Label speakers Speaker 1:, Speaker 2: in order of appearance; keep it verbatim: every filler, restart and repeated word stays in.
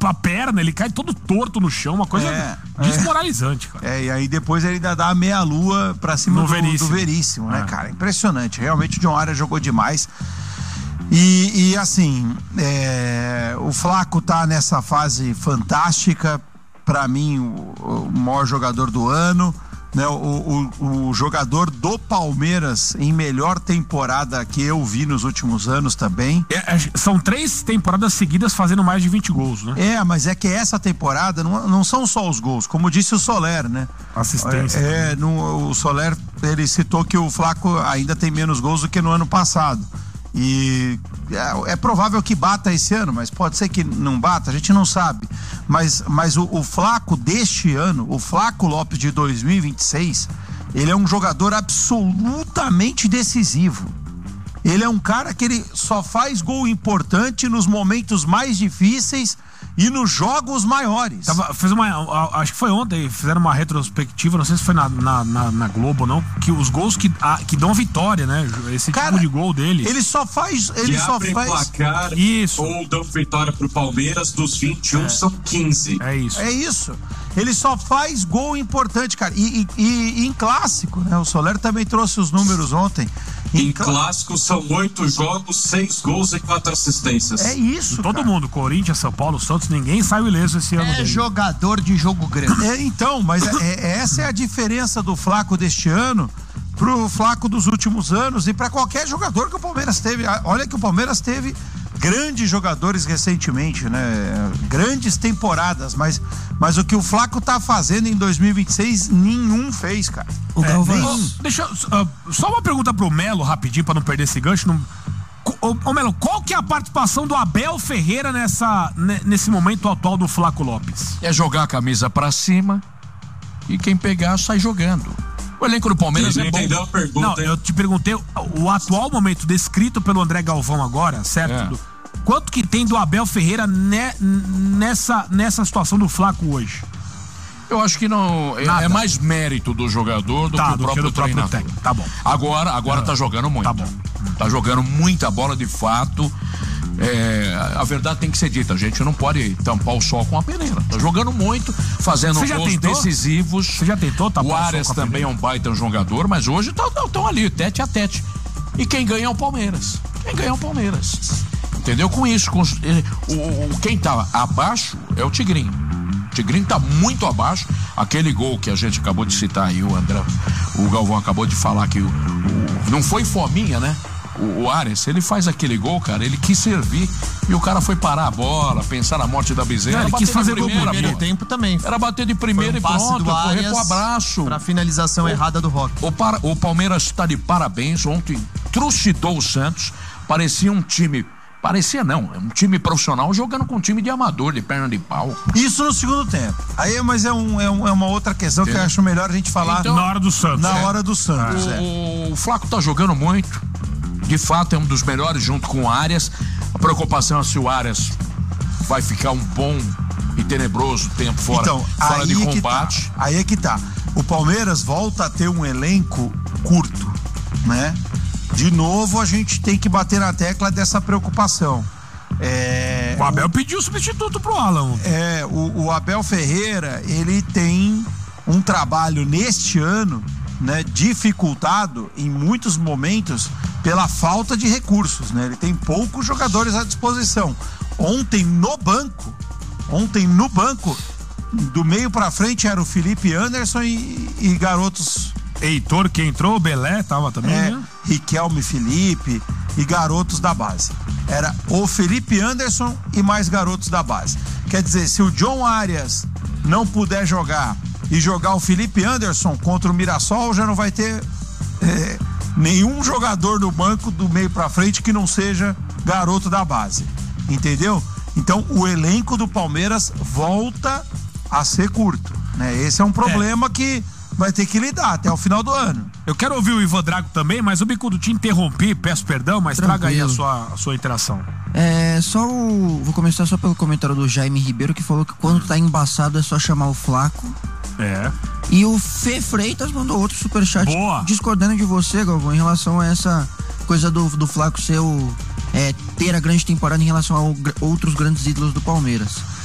Speaker 1: a perna, ele cai todo torto no chão, uma coisa é, desmoralizante,
Speaker 2: é. cara. É, e aí depois ele ainda dá a meia-lua pra cima do Veríssimo, do Veríssimo né, é. cara? Impressionante. Realmente o John Arias jogou demais. E, e assim, é, o Flaco tá nessa fase fantástica. Pra mim, o, o maior jogador do ano. Né, o, o, o jogador do Palmeiras em melhor temporada que eu vi nos últimos anos também.
Speaker 1: É, são três temporadas seguidas fazendo mais de vinte gols, né?
Speaker 2: É, mas é que essa temporada não, não são só os gols, como disse o Soler, né?
Speaker 1: Assistência.
Speaker 2: É, é no, o Soler, ele citou que o Flaco ainda tem menos gols do que no ano passado. E é, é provável que bata esse ano, mas pode ser que não bata, a gente não sabe. Mas, mas o, o Flaco deste ano, o Flaco Lopes de dois mil e vinte e seis, ele é um jogador absolutamente decisivo. Ele é um cara que ele só faz gol importante nos momentos mais difíceis e nos jogos maiores.
Speaker 1: Tava, fez uma, acho que foi ontem, fizeram uma retrospectiva, não sei se foi na, na, na, na Globo ou não, que os gols que, a, que dão vitória, né? Esse cara, tipo de gol dele.
Speaker 2: Ele só faz. Ele
Speaker 3: que
Speaker 2: só
Speaker 3: abre
Speaker 2: faz.
Speaker 3: Placar,
Speaker 1: isso.
Speaker 3: Ou dão vitória pro Palmeiras, dos vinte e um é. são quinze.
Speaker 1: É isso.
Speaker 2: É isso. Ele só faz gol importante, cara. E, e, e, e em clássico, né? O Soler também trouxe os números ontem.
Speaker 3: Em, em clássico são oito jogos, seis gols e quatro assistências.
Speaker 2: É isso,
Speaker 1: todo
Speaker 2: cara.
Speaker 1: mundo, Corinthians, São Paulo, Santos, ninguém saiu ileso esse ano.
Speaker 4: É dele. Jogador de jogo grande.
Speaker 2: É, então, mas é, é, essa é a diferença do Flaco deste ano pro Flaco dos últimos anos e para qualquer jogador que o Palmeiras teve. Olha que o Palmeiras teve grandes jogadores recentemente, né? Grandes temporadas, mas, mas o que o Flaco tá fazendo em dois mil e vinte e seis, nenhum fez, cara.
Speaker 1: O é, Galvão. Deixa uh, só uma pergunta pro Melo, rapidinho, pra não perder esse gancho. Não... Ô, ô Melo, qual que é a participação do Abel Ferreira nessa, nesse momento atual do Flaco Lopes?
Speaker 5: É jogar a camisa pra cima e quem pegar sai jogando. O elenco do Palmeiras é bom.
Speaker 3: A pergunta,
Speaker 1: não, eu te perguntei o atual momento descrito pelo André Galvão agora, certo? É. Do, quanto que tem do Abel Ferreira ne, nessa, nessa situação do Flaco hoje?
Speaker 5: Eu acho que não é, é mais mérito do jogador do
Speaker 1: tá,
Speaker 5: que o
Speaker 1: do
Speaker 5: próprio
Speaker 1: que do
Speaker 5: treinador.
Speaker 1: Próprio técnico. Tá bom.
Speaker 5: Agora, agora é. tá jogando muito.
Speaker 1: Tá bom.
Speaker 5: Tá jogando muita bola de fato. É, a verdade tem que ser dita, a gente não pode tampar o sol com a peneira. Tá jogando muito, fazendo gols tentou? decisivos.
Speaker 1: Você já tentou tapar
Speaker 5: o Arias
Speaker 1: o sol com a
Speaker 5: também é um baita jogador, mas hoje estão ali, tete a tete. E quem ganha é o Palmeiras. Quem ganha é o Palmeiras. Entendeu? Com isso, com, o, o, quem tá abaixo é o Tigrinho. O Tigrinho tá muito abaixo. Aquele gol que a gente acabou de citar aí, o André, o Galvão acabou de falar que o, o, não foi fominha, né? O, o Arias, ele faz aquele gol, cara, ele quis servir e o cara foi parar a bola, pensar na morte da bezerra.
Speaker 4: Ele quis fazer gol no primeiro tempo também.
Speaker 5: Era bater de primeira um e pronto, correr com o abraço.
Speaker 4: Pra finalização o, errada do Roque.
Speaker 5: O, para, o Palmeiras tá de parabéns, ontem trucidou o Santos, parecia um time... Parecia não, é um time profissional jogando com um time de amador, de perna de pau.
Speaker 2: Isso no segundo tempo. Aí, mas é, um, é, um, é uma outra questão Entendeu? que eu acho melhor a gente falar
Speaker 1: então, na hora do Santos.
Speaker 2: Na
Speaker 1: é.
Speaker 2: hora do Santos.
Speaker 5: O,
Speaker 2: é.
Speaker 5: o Flaco tá jogando muito. De fato, é um dos melhores junto com o Arias. A preocupação é se o Arias vai ficar um bom e tenebroso tempo fora,
Speaker 2: então,
Speaker 5: fora
Speaker 2: aí
Speaker 5: de
Speaker 2: é
Speaker 5: combate.
Speaker 2: Tá. Aí é que tá. O Palmeiras volta a ter um elenco curto, né? De novo, a gente tem que bater na tecla dessa preocupação. É,
Speaker 1: o Abel o, pediu substituto pro Alan.
Speaker 2: É, o, o Abel Ferreira, ele tem um trabalho neste ano, né, dificultado em muitos momentos pela falta de recursos, né? Ele tem poucos jogadores à disposição. Ontem no banco, ontem no banco, do meio pra frente era o Felipe Anderson e, e garotos.
Speaker 1: Heitor que entrou, o Belé tava também,
Speaker 2: é,
Speaker 1: né?
Speaker 2: Riquelme, Felipe e garotos da base. Era o Felipe Anderson e mais garotos da base. Quer dizer, se o John Arias não puder jogar e jogar o Felipe Anderson contra o Mirassol, já não vai ter é, nenhum jogador no banco do meio pra frente que não seja garoto da base. Entendeu? Então o elenco do Palmeiras volta a ser curto, né? Esse é um problema é. que vai ter que lidar até o final do ano.
Speaker 1: Eu quero ouvir o Ivan Drago também, mas o Bicudo, te interrompi, peço perdão, mas Tranquilo. traga aí a sua, a sua interação.
Speaker 6: É, só o... Vou começar só pelo comentário do Jaime Ribeiro, que falou que quando tá embaçado é só chamar o Flaco.
Speaker 1: É.
Speaker 6: E o Fê Freitas mandou outro superchat
Speaker 1: Boa.
Speaker 6: discordando de você, Galvão, em relação a essa coisa do, do Flaco ser o... É, ter a grande temporada em relação a outros grandes ídolos do Palmeiras.